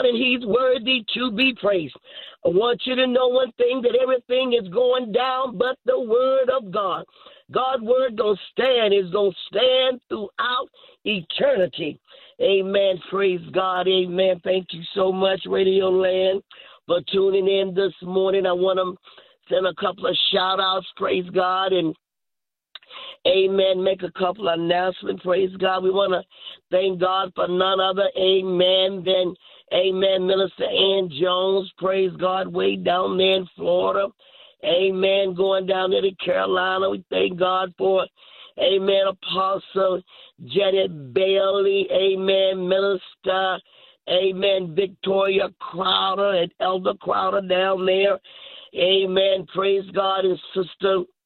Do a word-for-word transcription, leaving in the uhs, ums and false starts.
God, and he's worthy to be praised. I want you to know one thing, that everything is going down but the word of God. God's word going to stand. It's going to stand throughout eternity. Amen. Praise God. Amen. Thank you so much, Radio Land, for tuning in this morning. I want to send a couple of shout-outs. Praise God. And amen. Make a couple of announcements. Praise God. We want to thank God for none other, amen, than, amen, Minister Ann Jones. Praise God, way down there in Florida. Amen. Going down there to Carolina. We thank God for, amen, Apostle Janet Bailey. Amen. Minister, amen, Victoria Crowder and Elder Crowder down there. Amen. Praise God. And Sister